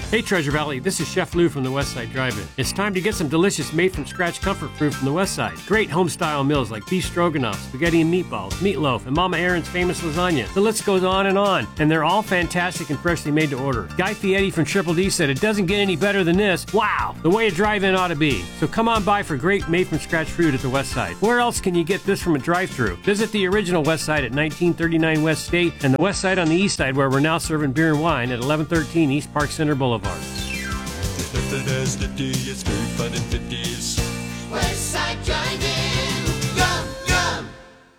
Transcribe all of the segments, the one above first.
Hey Treasure Valley, this is Chef Lou from the Westside Drive-In. It's time to get some delicious made-from-scratch comfort food from the Westside. Great home-style meals like beef stroganoff, spaghetti and meatballs, meatloaf, and Mama Aaron's famous lasagna. The list goes on, and they're all fantastic and freshly made to order. Guy Fieri from Triple D said it doesn't get any better than this. Wow, the way a drive-in ought to be. So come on by for great made-from-scratch food at the Westside. Where else can you get this from a drive-thru? Visit the original Westside at 1939 West State and the Westside on the East Side, where we're now serving beer and wine at 1113 East Park Center Boulevard. It's very fun and fifties. Westside Drive-In. Yum, yum.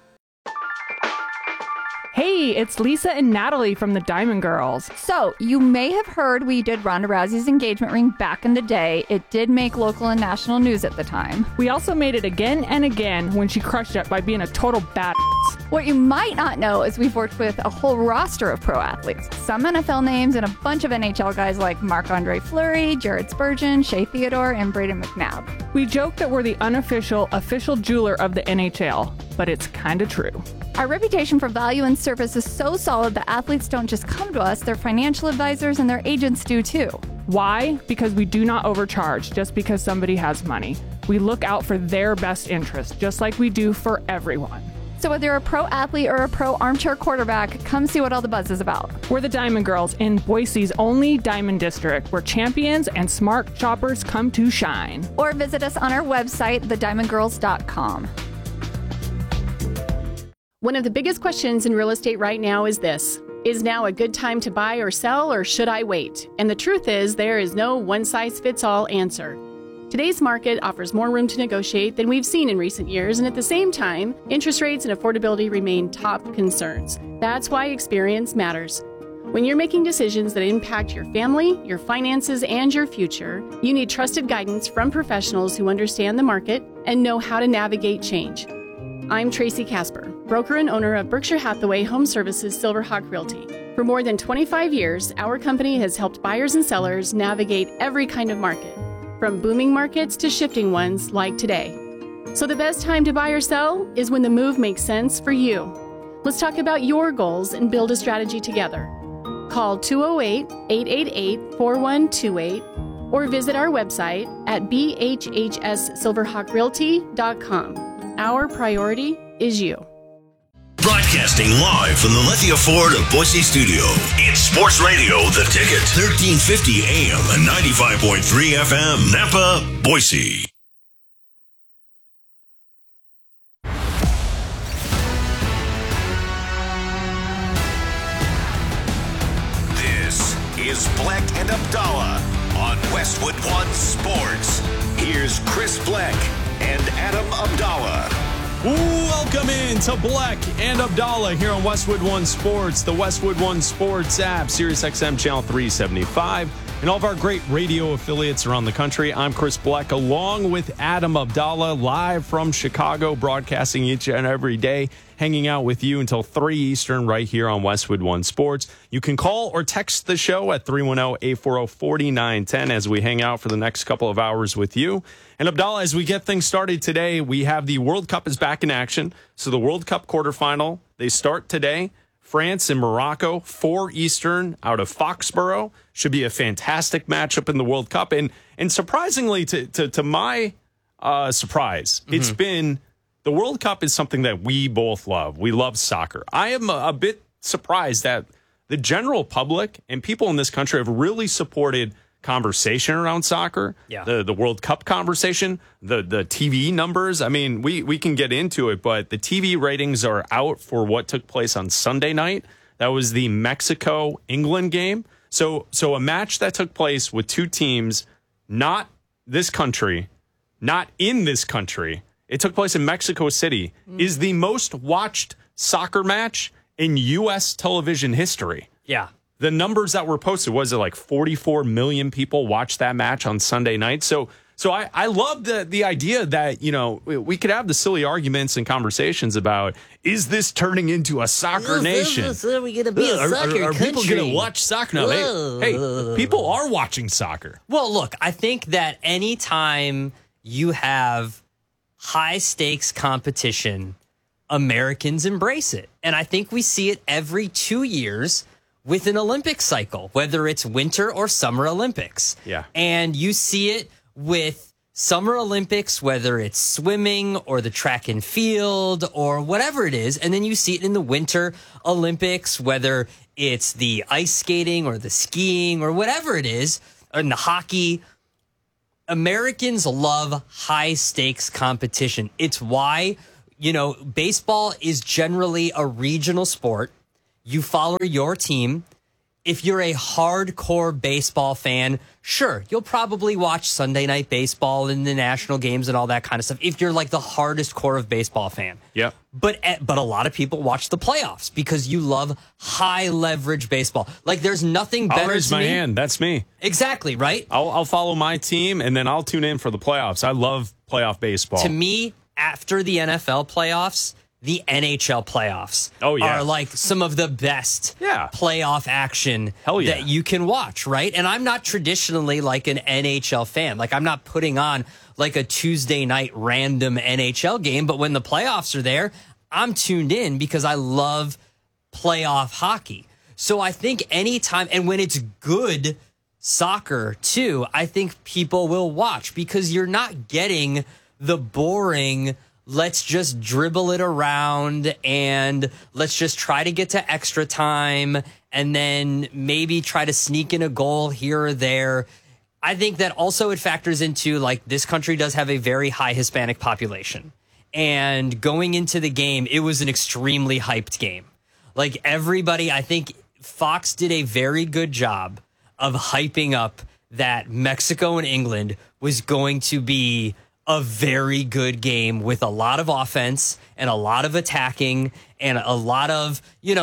Hey, it's Lisa and Natalie from the Diamond Girls. So, you may have heard we did Ronda Rousey's engagement ring back in the day. It did make local and national news at the time. We also made it again and again when she crushed it by being a total badass. What you might not know is we've worked with a whole roster of pro athletes. Some NFL names and a bunch of NHL guys like Marc-Andre Fleury, Jared Spurgeon, Shea Theodore, and Braden McNabb. We joke that we're the unofficial official jeweler of the NHL, but it's kind of true. Our reputation for value and service is so solid that athletes don't just come to us, their financial advisors and their agents do too. Why? Because we do not overcharge just because somebody has money. We look out for their best interest, just like we do for everyone. So whether you're a pro athlete or a pro armchair quarterback, come see what all the buzz is about. We're the Diamond Girls in Boise's only Diamond District, where champions and smart shoppers come to shine. Or visit us on our website, thediamondgirls.com. One of the biggest questions in real estate right now is this: is now a good time to buy or sell, or should I wait? And the truth is, there is no one-size-fits-all answer. Today's market offers more room to negotiate than we've seen in recent years, and at the same time, interest rates and affordability remain top concerns. That's why experience matters. When you're making decisions that impact your family, your finances, and your future, you need trusted guidance from professionals who understand the market and know how to navigate change. I'm Tracy Casper, broker and owner of Berkshire Hathaway Home Services Silverhawk Realty. For more than 25 years, our company has helped buyers and sellers navigate every kind of market, from booming markets to shifting ones like today. So the best time to buy or sell is when the move makes sense for you. Let's talk about your goals and build a strategy together. Call 208-888-4128 or visit our website at bhhssilverhawkrealty.com. Our priority is you. Broadcasting live from the Lithia Ford of Boise studio. It's Sports Radio, The Ticket. 1350 AM and 95.3 FM. Napa, Boise. This is Bleck and Abdallah on Westwood One Sports. Here's Chris Bleck and Adam Abdallah. Welcome in to Bleck and Abdallah here on Westwood One Sports, the Westwood One Sports app, Sirius XM Channel 375, and all of our great radio affiliates around the country. I'm Chris Bleck, along with Adam Abdallah, live from Chicago, broadcasting each and every day, hanging out with you until 3 Eastern right here on Westwood One Sports. You can call or text the show at 310-840-4910 as we hang out for the next couple of hours with you. And Abdallah, as we get things started today, we have the World Cup is back in action. So the World Cup quarterfinal, they start today. France and Morocco, 4 Eastern out of Foxborough. Should be a fantastic matchup in the World Cup. And surprisingly, to my surprise, it's been... The World Cup is something that we both love. We love soccer. I am a bit surprised that the general public and people in this country have really supported conversation around soccer. Yeah. The World Cup conversation, the TV numbers. I mean, we can get into it, but the TV ratings are out for what took place on Sunday night. That was the Mexico-England game. So a match that took place with two teams, not this country, not in this country. It took place in Mexico City, is the most watched soccer match in U.S. television history. Yeah. The numbers that were posted, was it like 44 million people watched that match on Sunday night? So I love the idea that, you know, we could have the silly arguments and conversations about, is this turning into a soccer nation? Are we going to be a soccer country? Are people going to watch soccer now? Hey, people are watching soccer. Well, look, I think that anytime you have high-stakes competition, Americans embrace it. And I think we see it every 2 years with an Olympic cycle, whether it's winter or summer Olympics. Yeah. And you see it with Summer Olympics, whether it's swimming or the track and field or whatever it is. And then you see it in the Winter Olympics, whether it's the ice skating or the skiing or whatever it is, and the hockey. Americans love high stakes competition. It's why, baseball is generally a regional sport. You follow your team. If you're a hardcore baseball fan, sure, you'll probably watch Sunday Night Baseball and the national games and all that kind of stuff. If you're like the hardest core of baseball fan. Yeah. But a lot of people watch the playoffs because you love high leverage baseball. Like there's nothing better. I'll raise my hand. That's me. Exactly, right? I'll follow my team and then I'll tune in for the playoffs. I love playoff baseball. To me, after the NFL playoffs, the NHL playoffs are like some of the best playoff action that you can watch, right? And I'm not traditionally like an NHL fan. Like I'm not putting on like a Tuesday night random NHL game, but when the playoffs are there, I'm tuned in because I love playoff hockey. So I think anytime, and when it's good soccer too, I think people will watch because you're not getting the boring, let's just dribble it around and let's just try to get to extra time and then maybe try to sneak in a goal here or there. I think that also it factors into like this country does have a very high Hispanic population. And going into the game, it was an extremely hyped game. Like everybody, I think Fox did a very good job of hyping up that Mexico and England was going to be a very good game with a lot of offense and a lot of attacking and a lot of,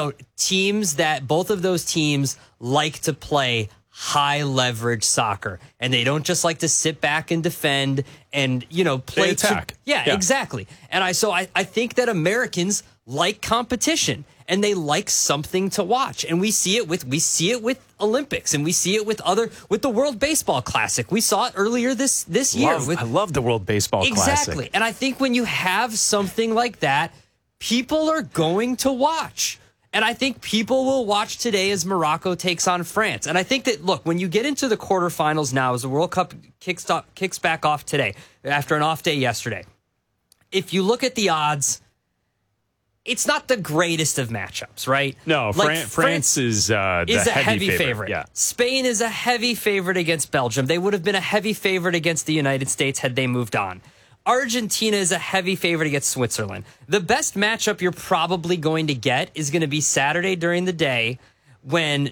teams that both of those teams like to play high leverage soccer. And they don't just like to sit back and defend and, play they attack. Yeah, exactly. And I think that Americans like competition and they like something to watch. And we see it with Olympics and we see it with the World Baseball Classic. We saw it earlier this year. I love the World Baseball Classic. Exactly. And I think when you have something like that, people are going to watch. And I think people will watch today as Morocco takes on France. And I think that, look, when you get into the quarterfinals now, as the World Cup kicks back off today, after an off day yesterday, if you look at the odds, it's not the greatest of matchups, right? No, France is a heavy favorite. Yeah. Spain is a heavy favorite against Belgium. They would have been a heavy favorite against the United States had they moved on. Argentina is a heavy favorite against Switzerland. The best matchup you're probably going to get is going to be Saturday during the day when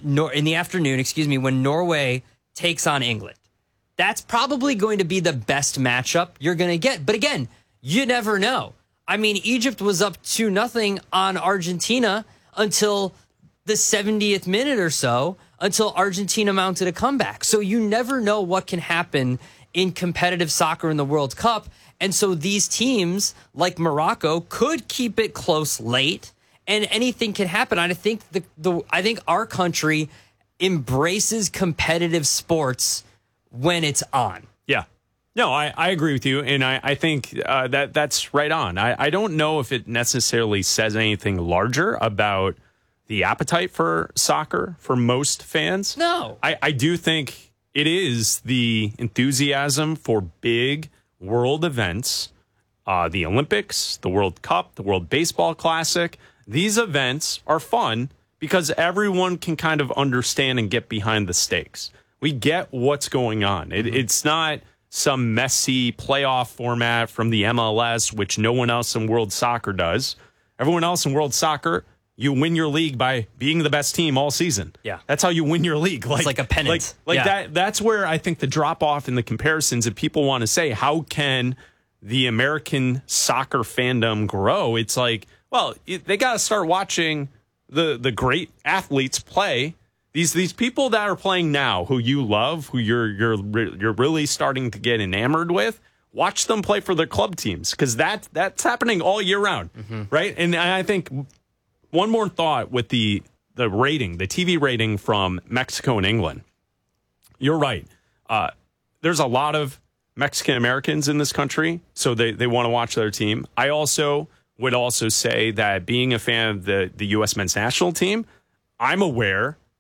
Norway takes on England. That's probably going to be the best matchup you're going to get. But again, you never know. I mean, Egypt was up 2-0 on Argentina until the 70th minute or so, until Argentina mounted a comeback. So you never know what can happen in competitive soccer in the World Cup. And so these teams like Morocco could keep it close late and anything can happen. I think I think our country embraces competitive sports when it's on. Yeah. No, I agree with you, and I think that's right on. I don't know if it necessarily says anything larger about the appetite for soccer for most fans. No. I do think it is the enthusiasm for big world events, the Olympics, the World Cup, the World Baseball Classic. These events are fun because everyone can kind of understand and get behind the stakes. We get what's going on. It's not some messy playoff format from the MLS, which no one else in world soccer does. Everyone else in world soccer, you win your league by being the best team all season. Yeah. That's how you win your league. It's like a pennant. That's where I think the drop off in the comparisons, if people want to say, how can the American soccer fandom grow? It's like, well, they got to start watching the great athletes play. These people that are playing now, who you love, who you're really starting to get enamored with, watch them play for their club teams because that's happening all year round, right? And I think one more thought with the rating, the TV rating from Mexico and England. You're right. There's a lot of Mexican Americans in this country, so they want to watch their team. I also would also say that being a fan of the U.S. men's national team, I'm aware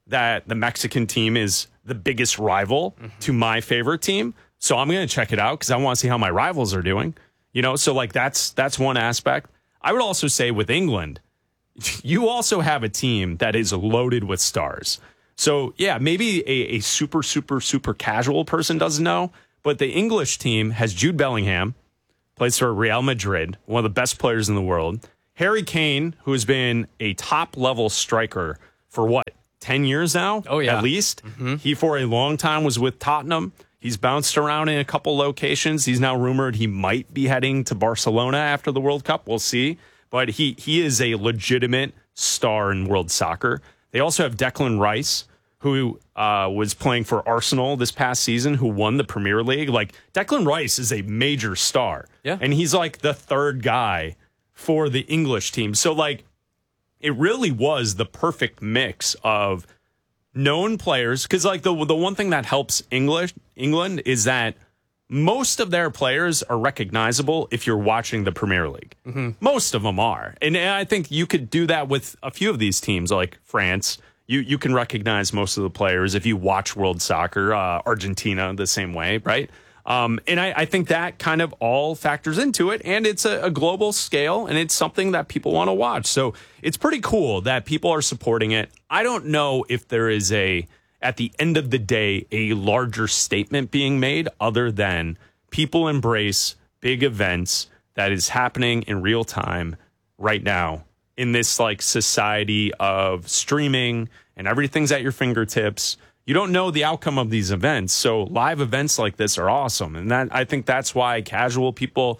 that the Mexican team is the biggest rival to my favorite team. So I'm going to check it out because I want to see how my rivals are doing. So like that's one aspect. I would also say with England, you also have a team that is loaded with stars. So yeah, maybe a super, super, super casual person doesn't know, but the English team has Jude Bellingham, plays for Real Madrid, one of the best players in the world. Harry Kane, who has been a top-level striker for 10 years now? Oh, yeah. At least. He, for a long time, was with Tottenham. He's bounced around in a couple locations. He's now rumored he might be heading to Barcelona after the World Cup. We'll see. But he is a legitimate star in world soccer. They also have Declan Rice, who was playing for Arsenal this past season, who won the Premier League. Like, Declan Rice is a major star. Yeah. And he's like the third guy for the English team. So, like, it really was the perfect mix of known players. Because, like, the one thing that helps England is that most of their players are recognizable if you're watching the Premier League. Most of them are. And I think you could do that with a few of these teams, like France. You can recognize most of the players if you watch world soccer. Argentina, the same way, right? And I think that kind of all factors into it. And it's a global scale, and it's something that people want to watch. So it's pretty cool that people are supporting it. I don't know if there is at the end of the day, a larger statement being made other than people embrace big events that is happening in real time right now in this like society of streaming and everything's at your fingertips. You don't know the outcome of these events. So live events like this are awesome. And I think that's why casual people,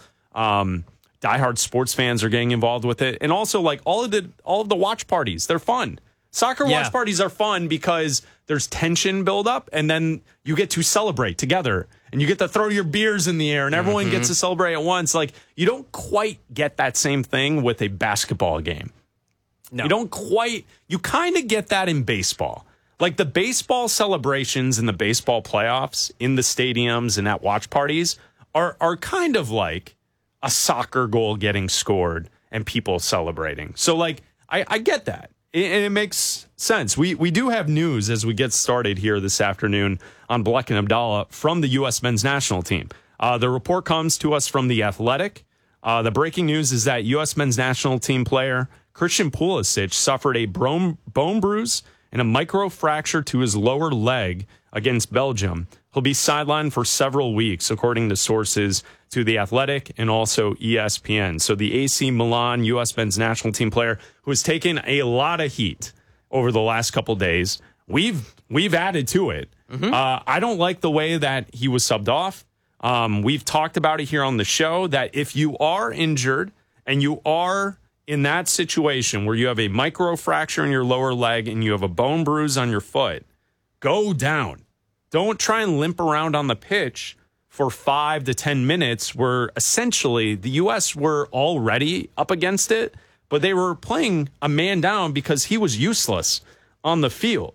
diehard sports fans are getting involved with it. And also like all of the watch parties, they're fun. Soccer watch parties are fun because there's tension build up and then you get to celebrate together and you get to throw your beers in the air and everyone gets to celebrate at once. Like you don't quite get that same thing with a basketball game. No. You kind of get that in baseball. Like the baseball celebrations and the baseball playoffs in the stadiums and at watch parties are kind of like a soccer goal getting scored and people celebrating. So like I get that. And it makes sense. We do have news as we get started here this afternoon on Bleck and Abdallah from the U.S. men's national team. The report comes to us from The Athletic. The breaking news is that U.S. men's national team player Christian Pulisic suffered a bone bruise and a microfracture to his lower leg against Belgium. He'll be sidelined for several weeks, according to sources to The Athletic and also ESPN. So the AC Milan U.S. men's national team player who has taken a lot of heat over the last couple days, we've added to it. I don't like the way that he was subbed off. We've talked about it here on the show that if you are injured and you are in that situation where you have a microfracture in your lower leg and you have a bone bruise on your foot, go down. Don't try and limp around on the pitch for 5 to 10 minutes where essentially the U.S. were already up against it, but they were playing a man down because he was useless on the field.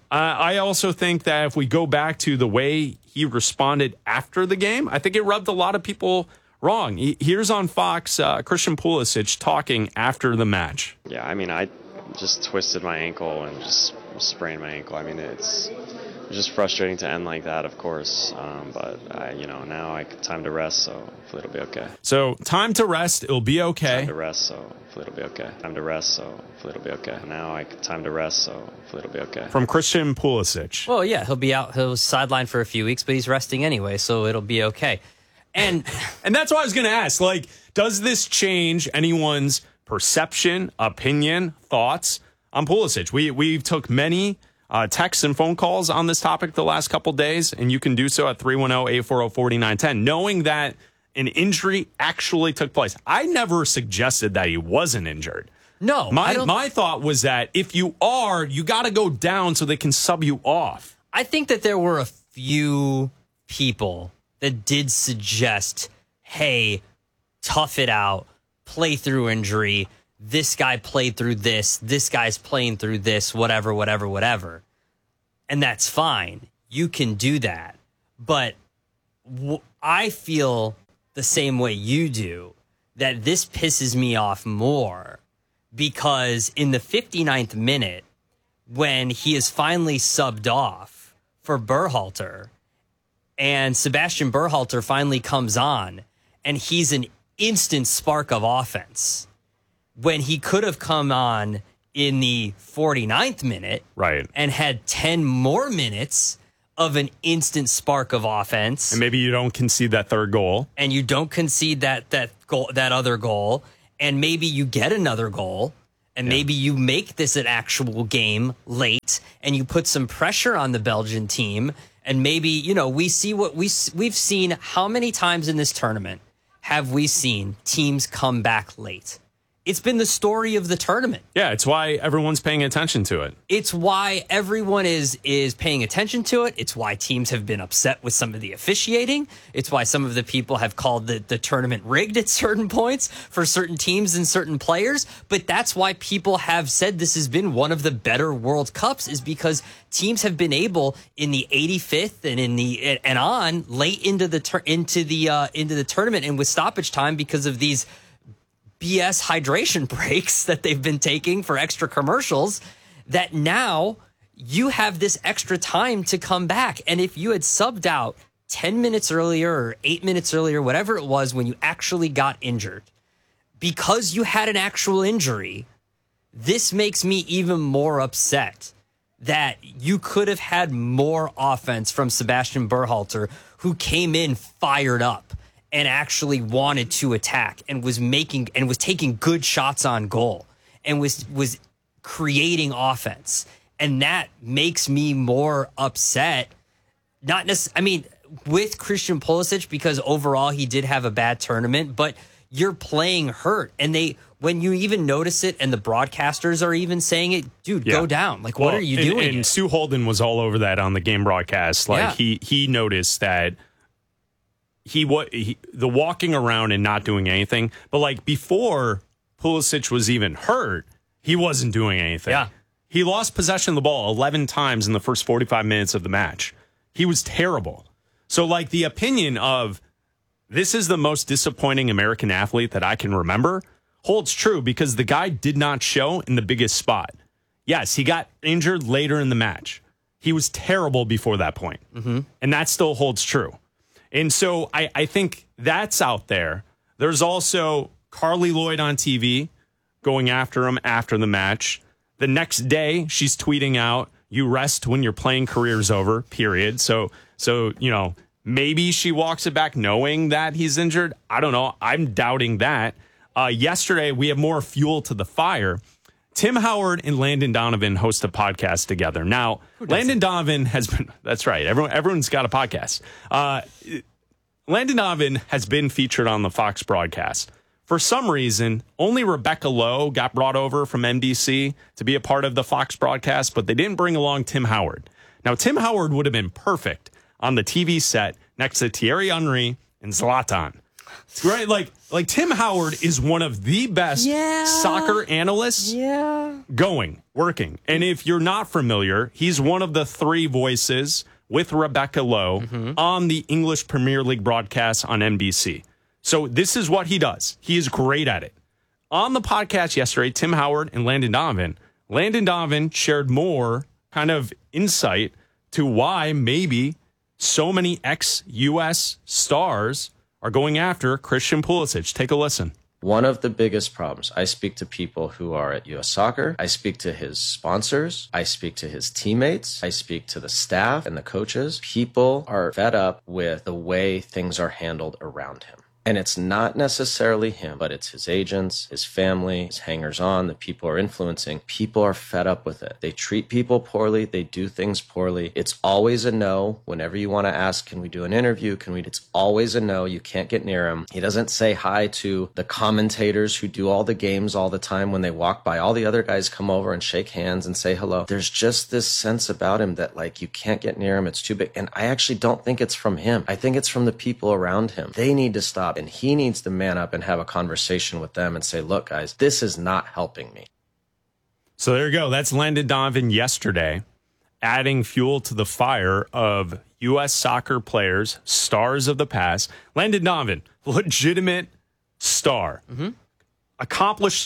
I also think that if we go back to the way he responded after the game, I think it rubbed a lot of people wrong. Here's on Fox, Christian Pulisic talking after the match. Yeah, I mean, I just twisted my ankle and just sprained my ankle. I mean, it's just frustrating to end like that, of course. But now time to rest, so hopefully it'll be okay. So time to rest, it'll be okay. Time to rest, so hopefully it'll be okay. Time to rest, so hopefully it'll be okay. Time to rest, so hopefully it'll be okay. From Christian Pulisic. Well, yeah, he'll be out. He'll sidelined for a few weeks, but he's resting anyway, so it'll be okay. And that's what I was going to ask. Like, does this change anyone's perception, opinion, thoughts on Pulisic? We took many texts and phone calls on this topic the last couple days, and you can do so at 310-840-4910, knowing that an injury actually took place. I never suggested that he wasn't injured. No. My thought was that if you are, you got to go down so they can sub you off. I think that there were a few people that did suggest, hey, tough it out, play through injury. This guy played through this guy's playing through this, whatever. And that's fine. You can do that. But I feel the same way you do, that this pisses me off more because in the 59th minute, when he is finally subbed off for Berhalter, and Sebastian Berhalter finally comes on, and he's an instant spark of offense when he could have come on in the 49th minute, right, and had 10 more minutes of an instant spark of offense. And maybe you don't concede that third goal. And you don't concede that goal, that other goal, and maybe you get another goal, and maybe you make this an actual game late, and you put some pressure on the Belgian team, and maybe, you know, we see what we've seen. How many times in this tournament have we seen teams come back late? It's been the story of the tournament. Yeah, it's why everyone's paying attention to it. It's why everyone is paying attention to it. It's why teams have been upset with some of the officiating. It's why some of the people have called the tournament rigged at certain points for certain teams and certain players. But that's why people have said this has been one of the better World Cups, is because teams have been able in the 85th and on late into the tournament and with stoppage time because of these BS hydration breaks that they've been taking for extra commercials, that now you have this extra time to come back. And if you had subbed out 10 minutes earlier or 8 minutes earlier, whatever it was, when you actually got injured, because you had an actual injury, this makes me even more upset that you could have had more offense from Sebastian Berhalter, who came in fired up and actually wanted to attack and was taking good shots on goal and was creating offense. And that makes me more upset. Not necessarily, I mean, with Christian Pulisic, because overall he did have a bad tournament, but you're playing hurt. And when you even notice it, and the broadcasters are even saying it, dude, go down. Like, what are you doing? And Stu Holden was all over that on the game broadcast. Like, he noticed that the walking around and not doing anything. But like before Pulisic was even hurt, he wasn't doing anything. Yeah. He lost possession of the ball 11 times in the first 45 minutes of the match. He was terrible. So like the opinion of this is the most disappointing American athlete that I can remember holds true, because the guy did not show in the biggest spot. Yes, he got injured later in the match. He was terrible before that point. Mm-hmm. And that still holds true. And so I think that's out there. There's also Carly Lloyd on TV going after him after the match. The next day, she's tweeting out, "You rest when your playing career's over," period. So you know, maybe she walks it back knowing that he's injured. I don't know. I'm doubting that. Yesterday, we have more fuel to the fire. Tim Howard and Landon Donovan host a podcast together. Now, Landon Donovan has been, that's right, everyone's got a podcast. Landon Donovan has been featured on the Fox broadcast. For some reason, only Rebecca Lowe got brought over from NBC to be a part of the Fox broadcast, but they didn't bring along Tim Howard. Now, Tim Howard would have been perfect on the TV set next to Thierry Henry and Zlatan. Right, like Tim Howard is one of the best soccer analysts working. And if you're not familiar, he's one of the three voices with Rebecca Lowe on the English Premier League broadcast on NBC. So this is what he does. He is great at it. On the podcast yesterday, Tim Howard and Landon Donovan shared more kind of insight to why maybe so many ex-U.S. stars are going after Christian Pulisic. Take a listen. One of the biggest problems, I speak to people who are at U.S. Soccer. I speak to his sponsors. I speak to his teammates. I speak to the staff and the coaches. People are fed up with the way things are handled around him. And it's not necessarily him, but it's his agents, his family, his hangers-on, the people are influencing. People are fed up with it. They treat people poorly. They do things poorly. It's always a no. Whenever you want to ask, can we do an interview? It's always a no. You can't get near him. He doesn't say hi to the commentators who do all the games all the time. When they walk by, all the other guys come over and shake hands and say hello. There's just this sense about him that like you can't get near him. It's too big. And I actually don't think it's from him. I think it's from the people around him. They need to stop. And he needs to man up and have a conversation with them and say, look, guys, this is not helping me. So there you go. That's Landon Donovan yesterday, adding fuel to the fire of U.S. soccer players, stars of the past. Landon Donovan, legitimate star, accomplished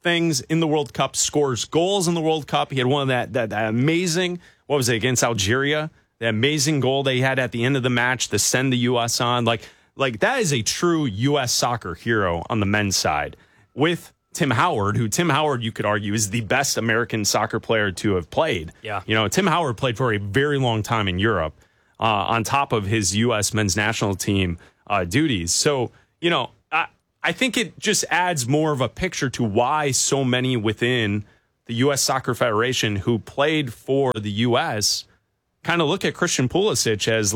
things in the World Cup, scores goals in the World Cup. He had one of that amazing, what was it, against Algeria? The amazing goal they had at the end of the match to send the U.S. on. Like that is a true U.S. soccer hero on the men's side. With Tim Howard, who Tim Howard, you could argue, is the best American soccer player to have played. Yeah. Tim Howard played for a very long time in Europe on top of his U.S. men's national team duties. So, I think it just adds more of a picture to why so many within the U.S. Soccer Federation who played for the U.S. kind of look at Christian Pulisic as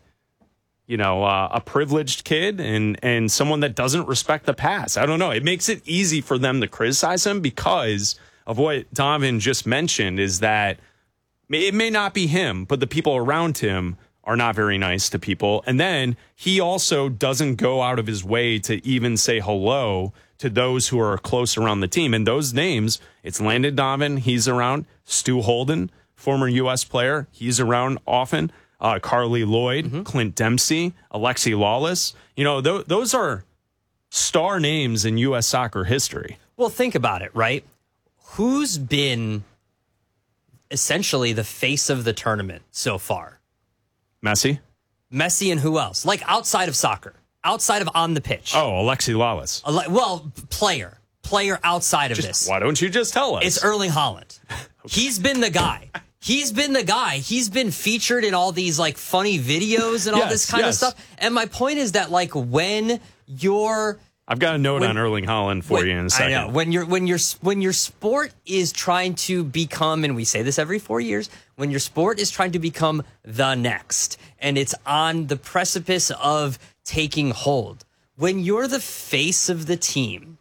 a privileged kid and someone that doesn't respect the past. I don't know. It makes it easy for them to criticize him because of what Donovan just mentioned, is that it may not be him, but the people around him are not very nice to people. And then he also doesn't go out of his way to even say hello to those who are close around the team. And those names, it's Landon Donovan, he's around. Stu Holden, former U.S. player, he's around often. Carly Lloyd, Clint Dempsey, Alexi Lawless. Those are star names in U.S. soccer history. Well, think about it, right? Who's been essentially the face of the tournament so far? Messi and who else? Like outside of soccer, outside of on the pitch. Oh, Alexi Lawless. Player outside of this. Why don't you just tell us? It's Erling Haaland. He's been the guy. He's been featured in all these like funny videos and all this kind of stuff. And my point is that when you're, I've got a note on Erling Haaland for you in a second. I know. When your sport is trying to become, and we say this every 4 years, when your sport is trying to become the next, and it's on the precipice of taking hold, when you're the face of the team,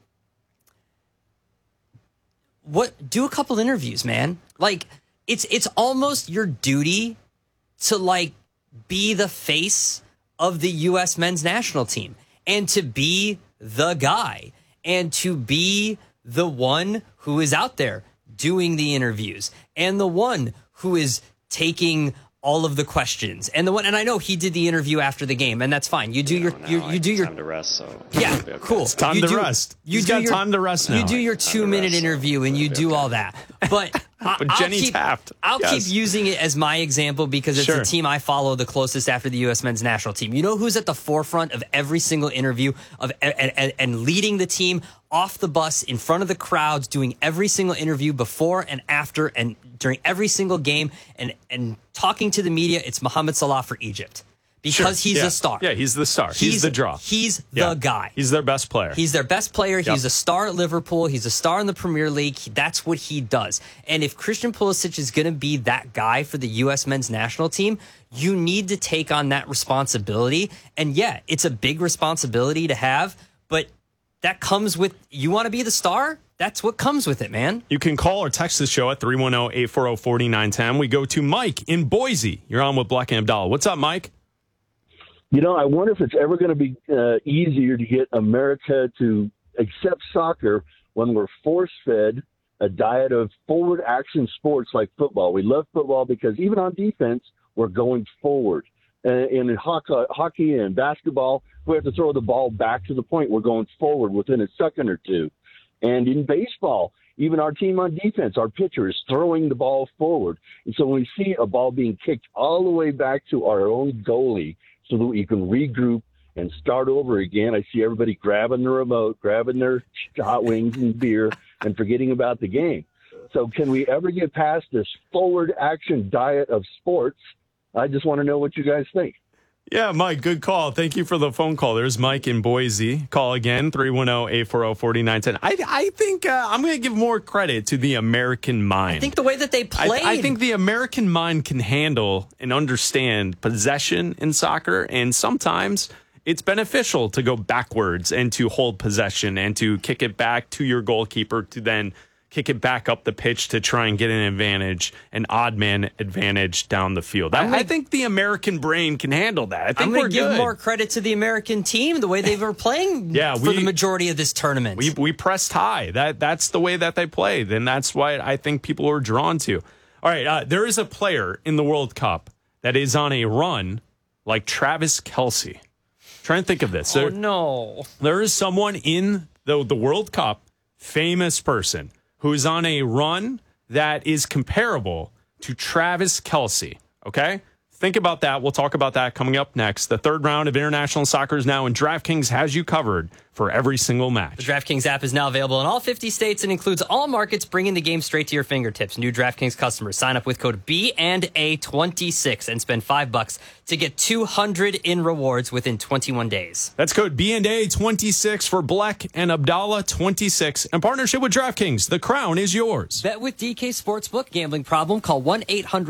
do a couple interviews, man. Like, it's almost your duty to be the face of the U.S. men's national team and to be the guy and to be the one who is out there doing the interviews and the one who is taking all of the questions and I know he did the interview after the game, and that's fine. You do your time to rest. So yeah, cool. It's time to rest. He's got time to rest now. You do your 2-minute interview and you do all that, but Jenny Taft. I'll keep using it as my example because it's the team I follow the closest after the U.S. men's national team. You know who's at the forefront of every single interview and leading the team off the bus in front of the crowds, doing every single interview before and after and during every single game and talking to the media? It's Mohamed Salah for Egypt. Because he's a star. Yeah, he's the star. He's the draw. He's the guy. He's their best player. He's their best player. Yep. He's a star at Liverpool. He's a star in the Premier League. That's what he does. And if Christian Pulisic is going to be that guy for the U.S. men's national team, you need to take on that responsibility. And yeah, it's a big responsibility to have, but that comes with, you want to be the star? That's what comes with it, man. You can call or text the show at 310-840-4910. We go to Mike in Boise. You're on with Black and Abdallah. What's up, Mike? I wonder if it's ever going to be easier to get America to accept soccer when we're force-fed a diet of forward-action sports like football. We love football because even on defense, we're going forward. And in hockey and basketball, we have to throw the ball back to the point. We're going forward within a second or two. And in baseball, even our team on defense, our pitcher is throwing the ball forward. And so when we see a ball being kicked all the way back to our own goalie so that we can regroup and start over again, I see everybody grabbing the remote, grabbing their hot wings and beer, and forgetting about the game. So can we ever get past this forward action diet of sports? I just want to know what you guys think. Yeah, Mike, good call. Thank you for the phone call. There's Mike in Boise. Call again, 310-840-4910. I think I'm going to give more credit to the American mind. I think the way that they played. I think the American mind can handle and understand possession in soccer, and sometimes it's beneficial to go backwards and to hold possession and to kick it back to your goalkeeper to then kick it back up the pitch to try and get an advantage, an odd man advantage down the field. I think the American brain can handle that. I think I'm going to give more credit to the American team, the way they were playing for the majority of this tournament. We pressed high. That's the way that they played, and that's why I think people are drawn to. All right, there is a player in the World Cup that is on a run like Travis Kelce. Try and think of this. No. There is someone in the World Cup famous person who's on a run that is comparable to Travis Kelce, okay? Think about that. We'll talk about that coming up next. The third round of international soccer is now, and DraftKings has you covered for every single match. The DraftKings app is now available in all 50 states and includes all markets, bringing the game straight to your fingertips. New DraftKings customers sign up with code B&A26 and spend $5 to get $200 in rewards within 21 days. That's code B&A26 for Black and Abdallah 26. In partnership with DraftKings, the crown is yours. Bet with DK Sportsbook. Gambling problem? Call 1-800-